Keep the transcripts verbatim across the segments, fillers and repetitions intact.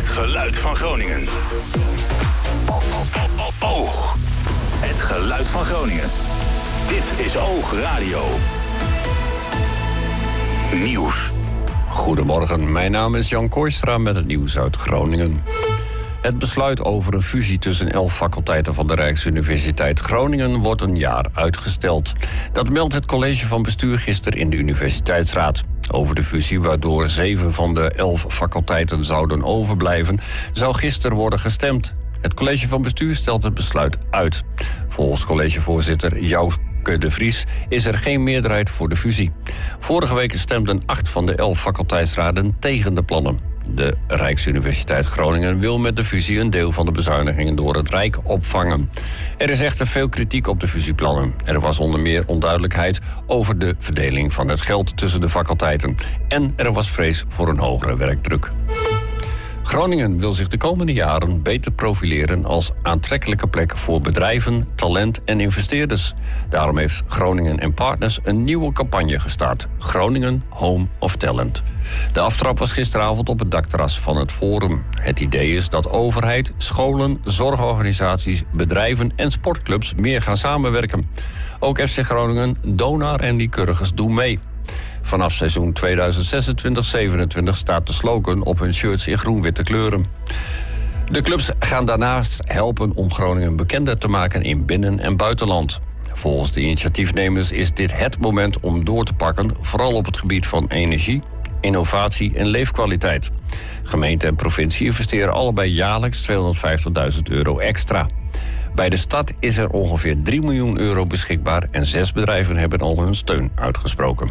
Het geluid van Groningen. Oog. Het geluid van Groningen. Dit is Oog Radio. Nieuws. Goedemorgen, mijn naam is Jan Kooistra met het nieuws uit Groningen. Het besluit over een fusie tussen elf faculteiten van de Rijksuniversiteit Groningen wordt een jaar uitgesteld. Dat meldt het college van bestuur gisteren in de universiteitsraad. Over de fusie, waardoor zeven van de elf faculteiten zouden overblijven, zou gisteren worden gestemd. Het college van bestuur stelt het besluit uit. Volgens collegevoorzitter Jouke de Vries is er geen meerderheid voor de fusie. Vorige week stemden acht van de elf faculteitsraden tegen de plannen. De Rijksuniversiteit Groningen wil met de fusie een deel van de bezuinigingen door het Rijk opvangen. Er is echter veel kritiek op de fusieplannen. Er was onder meer onduidelijkheid over de verdeling van het geld tussen de faculteiten. En er was vrees voor een hogere werkdruk. Groningen wil zich de komende jaren beter profileren als aantrekkelijke plek voor bedrijven, talent en investeerders. Daarom heeft Groningen en Partners een nieuwe campagne gestart. Groningen Home of Talent. De aftrap was gisteravond op het dakterras van het Forum. Het idee is dat overheid, scholen, zorgorganisaties, bedrijven en sportclubs meer gaan samenwerken. Ook F C Groningen, Donar en Lycurgus doen mee. Vanaf seizoen tweeduizend zesentwintig zevenentwintig staat de slogan op hun shirts in groen-witte kleuren. De clubs gaan daarnaast helpen om Groningen bekender te maken in binnen- en buitenland. Volgens de initiatiefnemers is dit het moment om door te pakken, vooral op het gebied van energie, innovatie en leefkwaliteit. Gemeente en provincie investeren allebei jaarlijks tweehonderdvijftigduizend euro extra. Bij de stad is er ongeveer drie miljoen euro beschikbaar en zes bedrijven hebben al hun steun uitgesproken.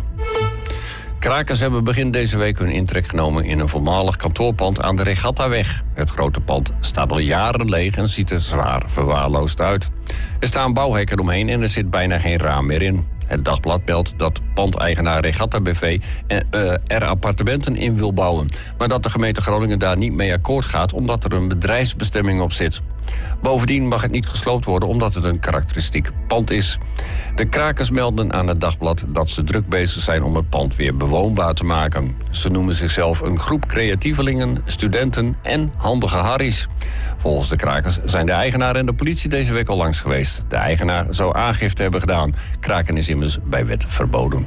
Krakers hebben begin deze week hun intrek genomen in een voormalig kantoorpand aan de Regattaweg. Het grote pand staat al jaren leeg en ziet er zwaar verwaarloosd uit. Er staan bouwhekken omheen en er zit bijna geen raam meer in. Het Dagblad meldt dat pandeigenaar Regatta B V uh, er appartementen in wil bouwen, maar dat de gemeente Groningen daar niet mee akkoord gaat omdat er een bedrijfsbestemming op zit. Bovendien mag het niet gesloopt worden omdat het een karakteristiek pand is. De krakers melden aan het Dagblad dat ze druk bezig zijn om het pand weer bewoonbaar te maken. Ze noemen zichzelf een groep creatievelingen, studenten en handige harries. Volgens de krakers zijn de eigenaar en de politie deze week al langs geweest. De eigenaar zou aangifte hebben gedaan. Kraken is immers bij wet verboden.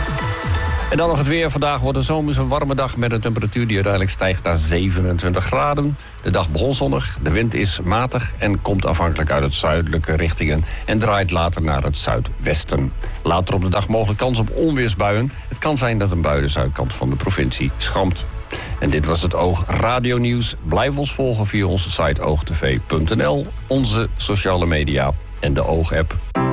En dan nog het weer. Vandaag wordt een zomerse warme dag met een temperatuur die uiteindelijk stijgt naar zevenentwintig graden. De dag begon zonnig, de wind is matig en komt afhankelijk uit het zuidelijke richtingen en draait later naar het zuidwesten. Later op de dag mogelijk kans op onweersbuien. Het kan zijn dat een bui de zuidkant van de provincie schampt. En dit was het Oog Radio Nieuws. Blijf ons volgen via onze site oogtv punt n l, onze sociale media en de Oog-app.